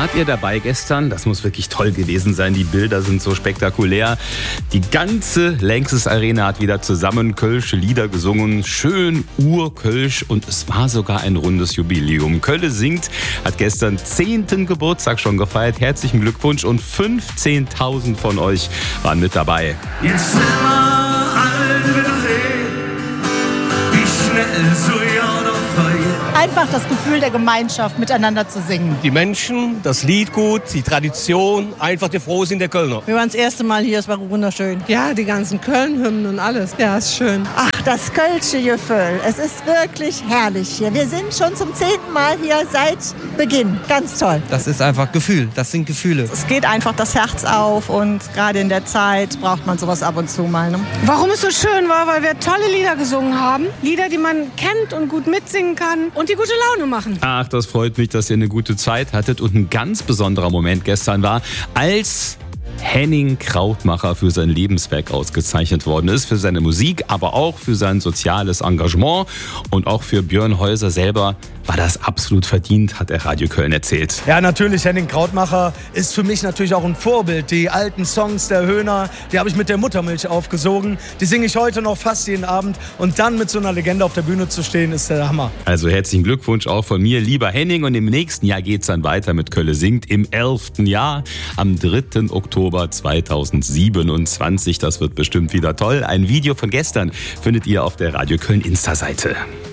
Wart ihr dabei gestern? Das muss wirklich toll gewesen sein. Die Bilder sind so spektakulär. Die ganze Lanxess Arena hat wieder zusammen kölsche Lieder gesungen. Schön urkölsch und es war sogar ein rundes Jubiläum. Kölle singt hat gestern 10. Geburtstag schon gefeiert. Herzlichen Glückwunsch und 15.000 von euch waren mit dabei. Jetzt will man alle wiedersehen, wie schnell so Jahr noch vergeht. Einfach das Gefühl der Gemeinschaft, miteinander zu singen. Die Menschen, das Liedgut, die Tradition, einfach der Frohsinn der Kölner. Wir waren das erste Mal hier, es war wunderschön. Ja, die ganzen Köln-Hymnen und alles. Ja, ist schön. Ach, das kölsche Gefühl. Es ist wirklich herrlich hier. Wir sind schon zum 10. Mal hier seit Beginn. Ganz toll. Das ist einfach Gefühl. Das sind Gefühle. Es geht einfach das Herz auf und gerade in der Zeit braucht man sowas ab und zu mal. Ne? Warum es so schön war, weil wir tolle Lieder gesungen haben. Lieder, die man kennt und gut mitsingen kann und die gute Laune machen. Ach, das freut mich, dass ihr eine gute Zeit hattet. Und ein ganz besonderer Moment gestern war, als Henning Krautmacher für sein Lebenswerk ausgezeichnet worden ist. Für seine Musik, aber auch für sein soziales Engagement. Und auch für Björn Häuser selber war das absolut verdient, hat er Radio Köln erzählt. Ja, natürlich, Henning Krautmacher ist für mich natürlich auch ein Vorbild. Die alten Songs der Höhner, die habe ich mit der Muttermilch aufgesogen. Die singe ich heute noch fast jeden Abend. Und dann mit so einer Legende auf der Bühne zu stehen, ist der Hammer. Also herzlichen Glückwunsch auch von mir, lieber Henning. Und im nächsten Jahr geht es dann weiter mit Kölle singt im 11. Jahr am 3. Oktober 2027. Das wird bestimmt wieder toll. Ein Video von gestern findet ihr auf der Radio Köln Insta-Seite.